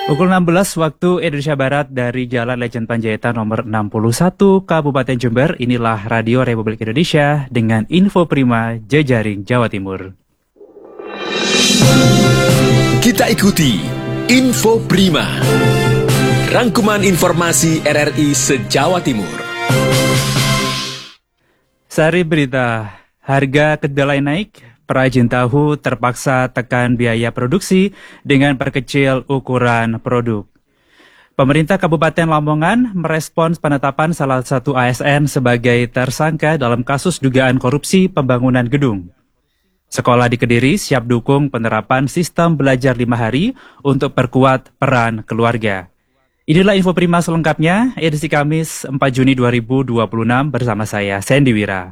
Pukul 16 waktu Indonesia Barat dari Jalan Lejen Panjaitan nomor 61 Kabupaten Jember. Inilah Radio Republik Indonesia dengan info prima jejaring Jawa Timur. Kita ikuti Info Prima, rangkuman informasi RRI se-Jawa Timur. Sari berita, harga kedelai naik. Perajin tahu terpaksa tekan biaya produksi dengan perkecil ukuran produk. Pemerintah Kabupaten Lamongan merespons penetapan salah satu ASN sebagai tersangka dalam kasus dugaan korupsi pembangunan gedung. Sekolah di Kediri siap dukung penerapan sistem belajar 5 hari untuk perkuat peran keluarga. Inilah info prima selengkapnya, edisi Kamis 4 Juni 2026 bersama saya, Sandy Wira.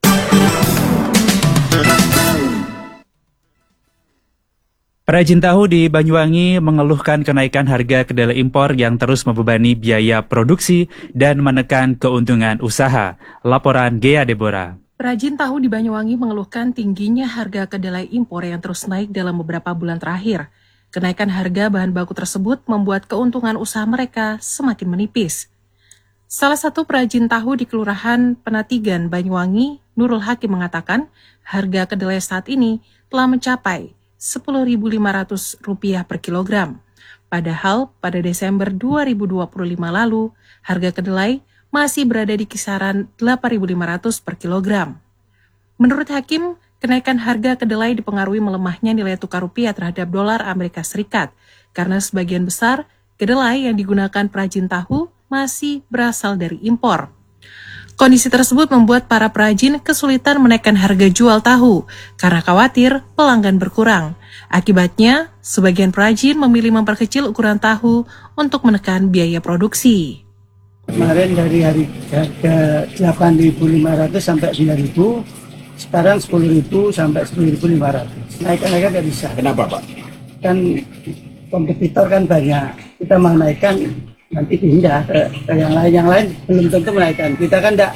Perajin tahu di Banyuwangi mengeluhkan kenaikan harga kedelai impor yang terus membebani biaya produksi dan menekan keuntungan usaha. Laporan Gea Deborah. Perajin tahu di Banyuwangi mengeluhkan tingginya harga kedelai impor yang terus naik dalam beberapa bulan terakhir. Kenaikan harga bahan baku tersebut membuat keuntungan usaha mereka semakin menipis. Salah satu perajin tahu di Kelurahan Penatigan, Banyuwangi, Nurul Hakim mengatakan harga kedelai saat ini telah mencapai Rp10.500 per kilogram. Padahal pada Desember 2025 lalu, harga kedelai masih berada di kisaran Rp8.500 per kilogram. Menurut Hakim, kenaikan harga kedelai dipengaruhi melemahnya nilai tukar rupiah terhadap dolar Amerika Serikat, karena sebagian besar kedelai yang digunakan perajin tahu masih berasal dari impor. Kondisi tersebut membuat para perajin kesulitan menaikkan harga jual tahu karena khawatir pelanggan berkurang. Akibatnya, sebagian perajin memilih memperkecil ukuran tahu untuk menekan biaya produksi. Kemarin dari harga 8.500 sampai 9.000, sekarang 10.000 sampai 10.500. Naikkan nggak bisa. Kenapa, Pak? Kan kompetitor kan banyak. Kita mau naikkan nanti pindah ke yang lain belum tentu menaikkan. Kita kan tidak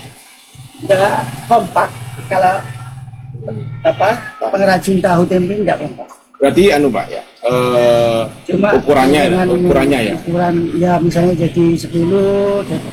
kompak kalau pengrajin tahu tempe tidak kompak. Berarti Pak ya, cuma ukurannya ya. Ukuran ya misalnya jadi 10, jadi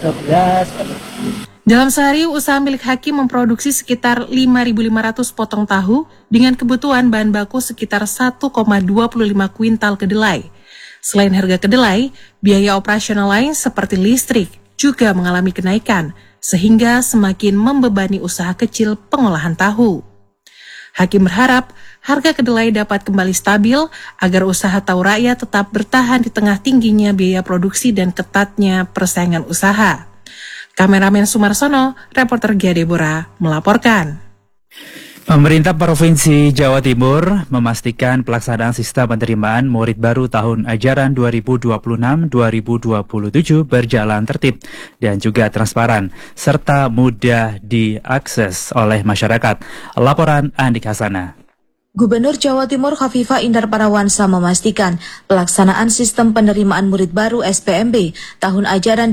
12. Dalam sehari, usaha milik Hakim memproduksi sekitar 5.500 potong tahu dengan kebutuhan bahan baku sekitar 1,25 kuintal kedelai. Selain harga kedelai, biaya operasional lain seperti listrik juga mengalami kenaikan, sehingga semakin membebani usaha kecil pengolahan tahu. Hakim berharap harga kedelai dapat kembali stabil agar usaha tahu rakyat tetap bertahan di tengah tingginya biaya produksi dan ketatnya persaingan usaha. Kameramen Sumarsono, reporter Gea Deborah, melaporkan. Pemerintah Provinsi Jawa Timur memastikan pelaksanaan sistem penerimaan murid baru tahun ajaran 2026-2027 berjalan tertib dan juga transparan, serta mudah diakses oleh masyarakat. Laporan Andik Hasana. Gubernur Jawa Timur Khofifah Indar Parawansa memastikan pelaksanaan sistem penerimaan murid baru SPMB tahun ajaran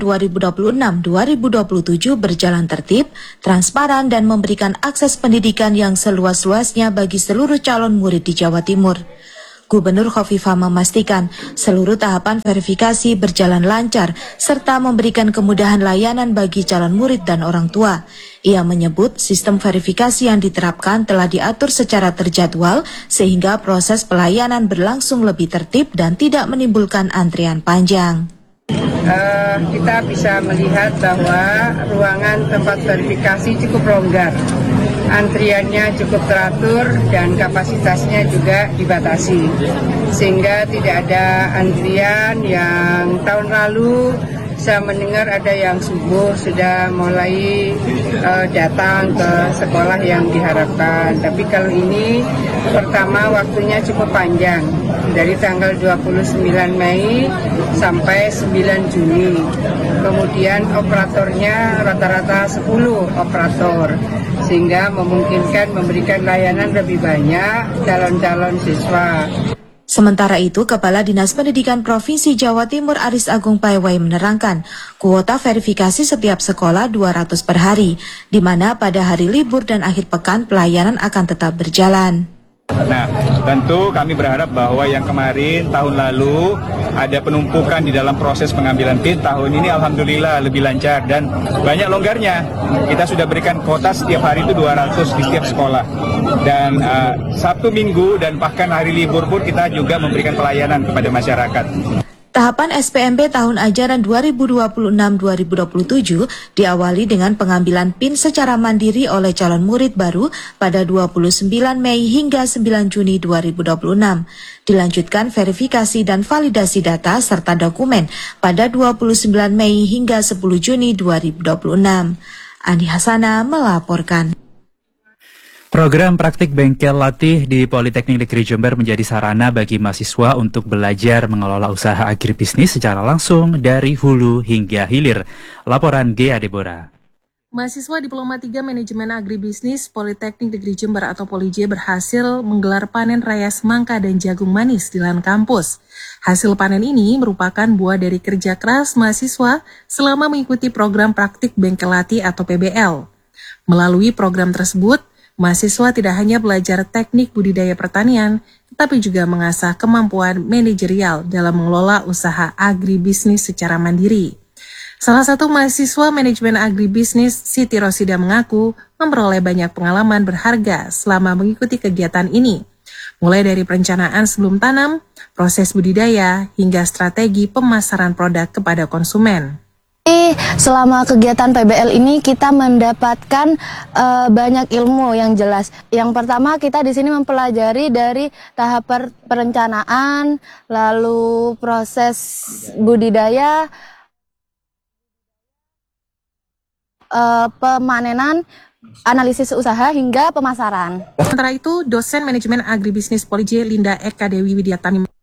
2026-2027 berjalan tertib, transparan dan memberikan akses pendidikan yang seluas-luasnya bagi seluruh calon murid di Jawa Timur. Gubernur Khofifah memastikan seluruh tahapan verifikasi berjalan lancar serta memberikan kemudahan layanan bagi calon murid dan orang tua. Ia menyebut sistem verifikasi yang diterapkan telah diatur secara terjadwal sehingga proses pelayanan berlangsung lebih tertib dan tidak menimbulkan antrian panjang. Kita bisa melihat bahwa ruangan tempat verifikasi cukup longgar. Antriannya cukup teratur dan kapasitasnya juga dibatasi, sehingga tidak ada antrian yang tahun lalu saya mendengar ada yang subuh sudah mulai datang ke sekolah yang diharapkan. Tapi kalau ini pertama waktunya cukup panjang, dari tanggal 29 Mei sampai 9 Juni. Kemudian operatornya rata-rata 10 operator, sehingga memungkinkan memberikan layanan lebih banyak calon-calon siswa. Sementara itu, Kepala Dinas Pendidikan Provinsi Jawa Timur Aris Agung Paiwai menerangkan, kuota verifikasi setiap sekolah 200 per hari, di mana pada hari libur dan akhir pekan pelayanan akan tetap berjalan. Nah, tentu kami berharap bahwa yang kemarin tahun lalu ada penumpukan di dalam proses pengambilan PIN, tahun ini alhamdulillah lebih lancar dan banyak longgarnya. Kita sudah berikan kuota setiap hari itu 200 di setiap sekolah. Dan Sabtu, Minggu dan bahkan hari libur pun kita juga memberikan pelayanan kepada masyarakat. Tahapan SPMB tahun ajaran 2026-2027 diawali dengan pengambilan PIN secara mandiri oleh calon murid baru pada 29 Mei hingga 9 Juni 2026. Dilanjutkan verifikasi dan validasi data serta dokumen pada 29 Mei hingga 10 Juni 2026. Ani Hasana melaporkan. Program praktik bengkel latih di Politeknik Negeri Jember menjadi sarana bagi mahasiswa untuk belajar mengelola usaha agribisnis secara langsung dari hulu hingga hilir. Laporan Gea Deborah. Mahasiswa Diploma 3 Manajemen Agribisnis Politeknik Negeri Jember atau Polij berhasil menggelar panen raya semangka dan jagung manis di lahan kampus. Hasil panen ini merupakan buah dari kerja keras mahasiswa selama mengikuti program praktik bengkel latih atau PBL. Melalui program tersebut, mahasiswa tidak hanya belajar teknik budidaya pertanian, tetapi juga mengasah kemampuan manajerial dalam mengelola usaha agribisnis secara mandiri. Salah satu mahasiswa manajemen agribisnis, Siti Rosida, mengaku memperoleh banyak pengalaman berharga selama mengikuti kegiatan ini, mulai dari perencanaan sebelum tanam, proses budidaya, hingga strategi pemasaran produk kepada konsumen. Selama kegiatan PBL ini kita mendapatkan banyak ilmu yang jelas. Yang pertama kita di sini mempelajari dari tahap perencanaan, lalu proses budidaya, pemanenan, analisis usaha hingga pemasaran. Sementara itu, dosen manajemen agribisnis Polij Linda Eka Dewi Widiatami